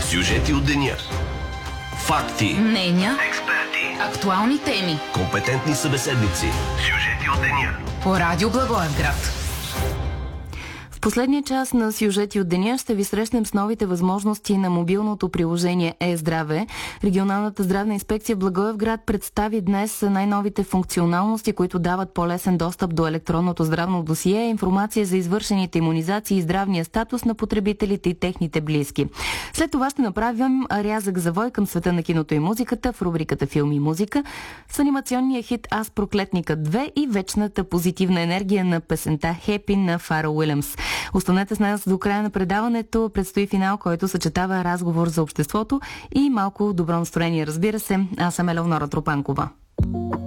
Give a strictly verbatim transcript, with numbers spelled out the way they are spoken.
Сюжети от деня. Факти. Мнения. Експерти. Актуални теми. Компетентни събеседници. Сюжети от деня. По Радио Благоевград. В последния час на Сюжети от деня ще ви срещнем с новите възможности на мобилното приложение Е-здраве. Регионалната здравна инспекция в Благоевград представи днес най-новите функционалности, които дават по-лесен достъп до електронното здравно досие, информация за извършените имунизации и здравния статус на потребителите и техните близки. След това ще направим рязък завой към света на киното и музиката в рубриката Филми и музика с анимационния хит Аз проклетника две и вечната позитивна енергия на песента Хепи на Фаръл Уилямс. Останете с нас до края на предаването. Предстои финал, който съчетава разговор за обществото и малко добро настроение, разбира се. Аз съм Елеонора Тропанкова.